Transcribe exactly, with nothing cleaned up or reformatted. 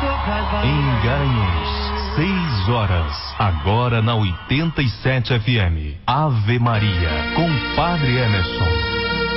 Em Garanhuns, seis horas. Agora na oitenta e sete F M. Ave Maria, com Padre Emerson.